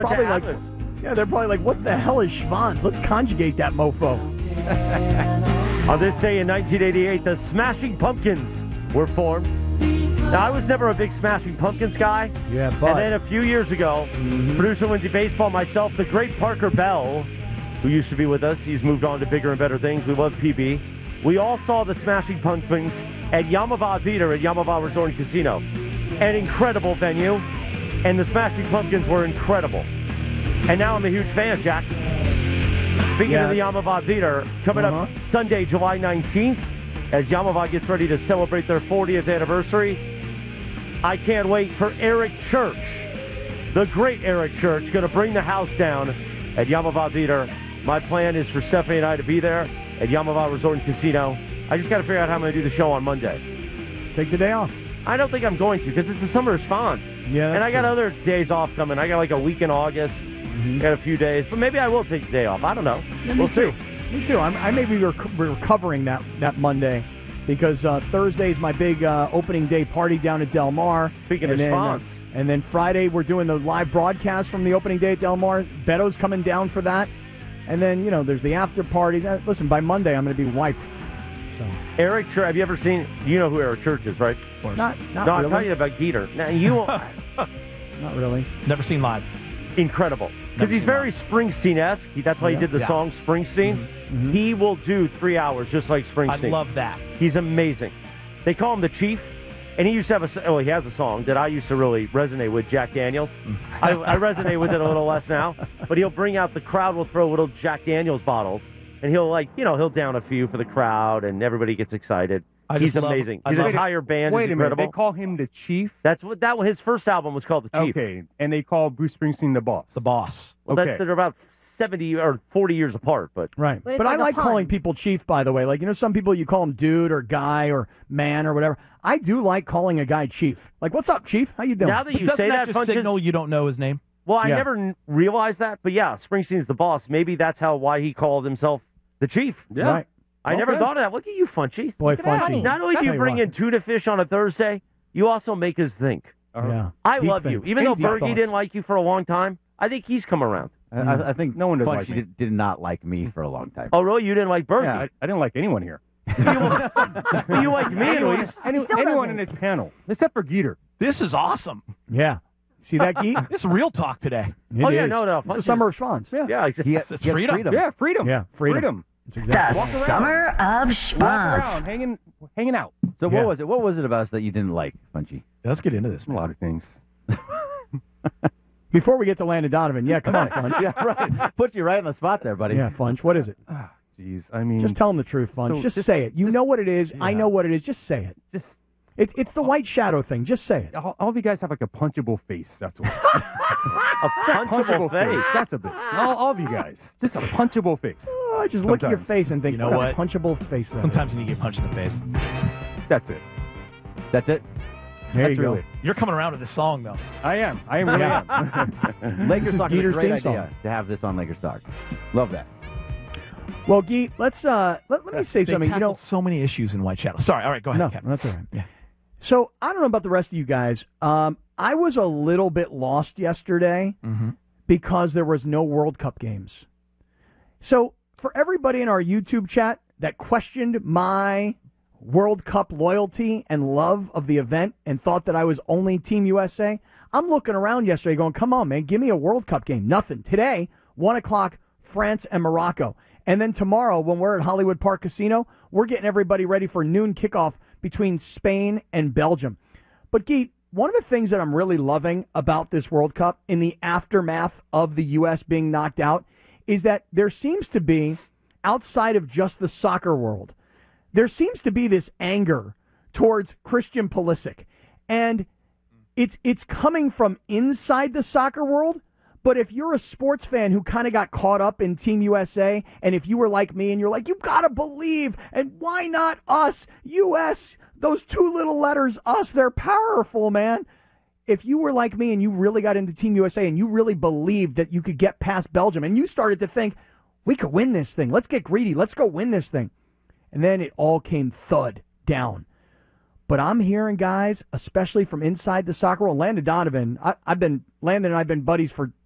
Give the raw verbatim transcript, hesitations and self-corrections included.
Probably like, yeah, they're probably like, what the hell is Schwanz? Let's conjugate that mofo. On this day in nineteen eighty-eight, the Smashing Pumpkins were formed. Now, I was never a big Smashing Pumpkins guy. Yeah, but. And then a few years ago, mm-hmm. producer Lindsay Baseball, myself, the great Parker Bell, who used to be with us, he's moved on to bigger and better things. We love P B. We all saw the Smashing Pumpkins at Yamava Theater at Yamava Resort and Casino. An incredible venue, and the Smashing Pumpkins were incredible. And now I'm a huge fan, Jack. Speaking yeah. of the Yamava Theater, coming uh-huh. up Sunday, July nineteenth, as Yamava gets ready to celebrate their fortieth anniversary, I can't wait for Eric Church, the great Eric Church, going to bring the house down at Yamava Theater. My plan is for Stephanie and I to be there at Yamava Resort and Casino. I just got to figure out how I'm going to do the show on Monday. Take the day off. I don't think I'm going to because it's the summer of Schwanz. Yeah, and I got true. other days off coming. I got like a week in August. Mm-hmm. Got a few days, but maybe I will take the day off. I don't know. Yeah, we'll too. see. Me too. I'm, I may be rec- recovering that, that Monday because uh, Thursday is my big uh, opening day party down at Del Mar. Speaking and of then, Schwanz. Uh, and then Friday we're doing the live broadcast from the opening day at Del Mar. Beto's coming down for that. And then, you know, there's the after parties. Uh, listen, by Monday I'm going to be wiped. So. Eric Church, have you ever seen, you know who Eric Church is, right? Not, not no, really. I'm talking about Geeter. Now, you Not really. Never seen live. Incredible. Because he's very Springsteen-esque. He, that's why yeah. he did the yeah. song Springsteen. Mm-hmm. He will do three hours just like Springsteen. I love that. He's amazing. They call him the Chief. And he used to have a, oh, he has a song that I used to really resonate with, Jack Daniels. I, I resonate with it a little less now. But he'll bring out, the crowd will throw little Jack Daniels bottles. And he'll, like, you know, he'll down a few for the crowd, and everybody gets excited. I He's love, amazing. I His love entire band Wait is a minute, incredible. they call him the Chief? That's what that his first album was called, The Chief. Okay, and they call Bruce Springsteen the Boss. The Boss. Well, okay. that, they're about seventy or forty years apart, but right. But, but like I like pun. calling people chief, by the way. Like, you know, some people you call them dude or guy or man or whatever. I do like calling a guy chief. Like, what's up, chief? How you doing? now that you Doesn't say that that, just signal you don't know his name? Well, I Yeah. never n- realized that, but yeah, Springsteen's the boss. Maybe that's how why he called himself the Chief. Yeah. Right. I never Okay. thought of that. Look at you, Funchy. Boy, Look at that. Funchy. Not only do Tell you you bring what. in tuna fish on a Thursday, you also make us think. Uh-huh. Yeah. I Deep love think. you. Even though Deep Bergie thoughts. didn't like you for a long time, I think he's come around. I, I think No one does Funchy like me. did, did not like me for a long time. Oh, really? You didn't like Bergie? Yeah, I, I didn't like anyone here. you, you liked me, at anyone least. any, He still anyone doesn't. in this panel, except for Geeter. This is awesome. Yeah. See that, Geet? This is real talk today. It Oh, yeah, is. no, no, It's the Funchy's- summer of Schwanz. Yeah, Yeah, exactly. He, It's he has freedom. freedom. yeah, freedom. Yeah, freedom. That's exactly Walk The around. summer of Walk Schwanz. around, hanging, hanging out. So Yeah. what was it? What was it about us that you didn't like, Funchy? Let's get into this. A lot of things. Before we get to Landon Donovan, yeah, come on, Funch. yeah, right. Put you right on the spot there, buddy. Yeah, Funch, what is it? Jeez, I mean, Just tell him the truth, Funch. So just, just- say it. You just- know what it is. I yeah. know what it is. Just say it. just It's it's the white shadow thing. Just say it. all, all of you guys have like a punchable face. That's what. A punchable face. That's a bit. All, all of you guys, just a punchable face. Oh, I just look at your Sometimes. face and think, You know what, a what? punchable face that Sometimes is. you need to get punched in the face. That's it. That's it. There That's you really go. it. You're coming around to this song, though. I am. I am. Really Yeah. am. Lakers is Talk is a Geeter's great theme idea song. to have this on Lakers Talk. Love that. Well, Geet, let's uh, let, let me say They something. You know, tackled so many issues in White Shadow. Sorry. All right, go ahead. no, Cap. that's all right. So I don't know about the rest of you guys. Um, I was a little bit lost yesterday Mm-hmm. because there was no World Cup games. So for everybody in our YouTube chat that questioned my World Cup loyalty and love of the event and thought that I was only Team U S A, I'm looking around yesterday going, come on, man, give me a World Cup game. Nothing. Today, one o'clock, France and Morocco. And then tomorrow, when we're at Hollywood Park Casino, we're getting everybody ready for noon kickoff between Spain and Belgium. But, Geet, one of the things that I'm really loving about this World Cup in the aftermath of the U S being knocked out is that there seems to be, outside of just the soccer world, there seems to be this anger towards Christian Pulisic. And it's it's coming from inside the soccer world. But if you're a sports fan who kind of got caught up in Team U S A, and if you were like me and you're like, you got to believe, and why not us? U S, those two little letters, us, they're powerful, man. If you were like me and you really got into Team U S A and you really believed that you could get past Belgium and you started to think, we could win this thing. Let's get greedy. Let's go win this thing. And then it all came thud down. But I'm hearing guys, especially from inside the soccer world, Landon Donovan, I, I've been, Landon and I have been buddies for